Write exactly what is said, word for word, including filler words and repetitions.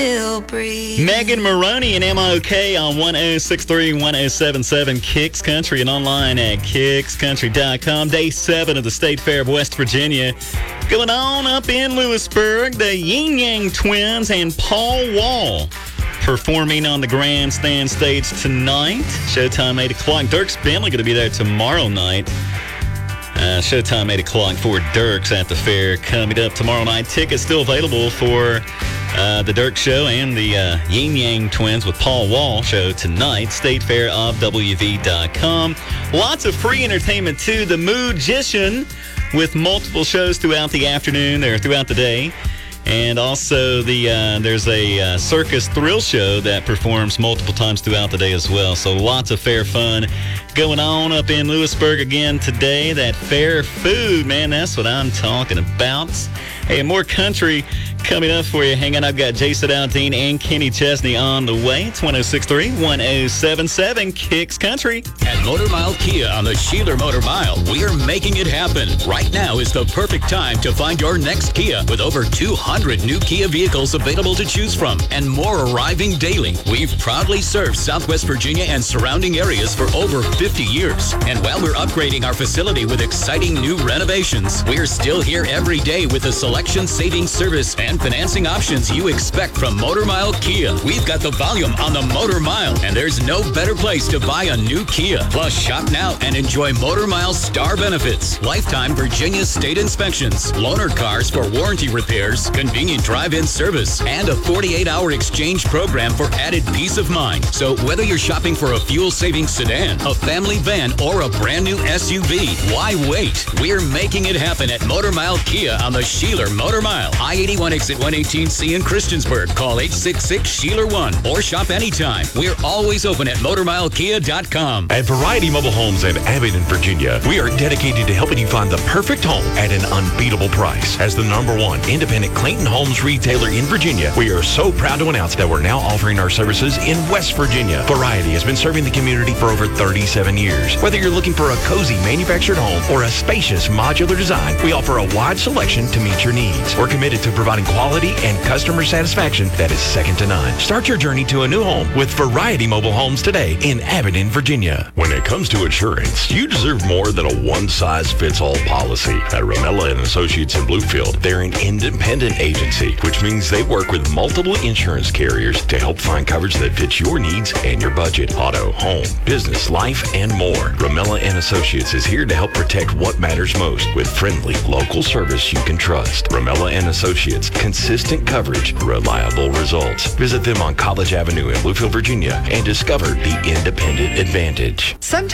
Megan Maroney and M O K on one oh six three, one oh seven seven Kicks Country and online at kicks country dot com. Day seven of the State Fair of West Virginia. Going on up in Lewisburg, the Yin Yang Twins and Paul Wall performing on the grandstand stage tonight. Showtime eight o'clock. Dierks Bentley going to be there tomorrow night. Uh, showtime eight o'clock for Dierks at the fair coming up tomorrow night. Tickets still available for uh, the Dierks show and the uh, Yin Yang Twins with Paul Wall show tonight. State Fair of W V dot com. Lots of free entertainment too. The Moogician with multiple shows throughout the afternoon or throughout the day. And also the uh, there's a uh, circus thrill show that performs multiple times throughout the day as well. So lots of fair fun going on up in Lewisburg again today. That fair food, man, that's what I'm talking about. Hey, more country coming up for you. Hang on, I've got Jason Aldean and Kenny Chesney on the way. It's one oh six three, one oh seven seven Kicks Country. At Motor Mile Kia on the Sheeler Motor Mile, we're making it happen. Right now is the perfect time to find your next Kia with over two hundred new Kia vehicles available to choose from and more arriving daily. We've proudly served Southwest Virginia and surrounding areas for over fifty years. And while we're upgrading our facility with exciting new renovations, we're still here every day with the selection saving service and financing options you expect from Motor Mile Kia. We've got the volume on the Motor Mile, and there's no better place to buy a new Kia. Plus, shop now and enjoy Motor Mile star benefits, lifetime Virginia state inspections, loaner cars for warranty repairs, convenient drive-in service, and a forty-eight hour exchange program for added peace of mind. So whether you're shopping for a fuel-saving sedan, a family van, or a brand new S U V, why wait? We're making it happen at Motor Mile Kia on the Sheeler Motor Mile. I eighty-one exit one eighteen C in Christiansburg. Call eight six six, Sheeler one or shop anytime. We're always open at motor mile kia dot com. At Variety Mobile Homes in Abingdon, Virginia, we are dedicated to helping you find the perfect home at an unbeatable price. As the number one independent Clayton Homes retailer in Virginia, we are so proud to announce that we're now offering our services in West Virginia. Variety has been serving the community for over thirty-seven years. Whether you're looking for a cozy manufactured home or a spacious modular design, we offer a wide selection to meet your needs. We're committed to providing quality and customer satisfaction that is second to none. Start your journey to a new home with Variety Mobile Homes today in Abingdon, Virginia. When it comes to insurance, you deserve more than a one-size-fits-all policy. At Ramella and Associates in Bluefield, they're an independent agency, which means they work with multiple insurance carriers to help find coverage that fits your needs and your budget. Auto, home, business, life, and more. Ramella and Associates is here to help protect what matters most with friendly local service you can trust. Ramella and Associates, consistent coverage, reliable results. Visit them on College Avenue in Bluefield, Virginia, and discover the independent advantage. Sometimes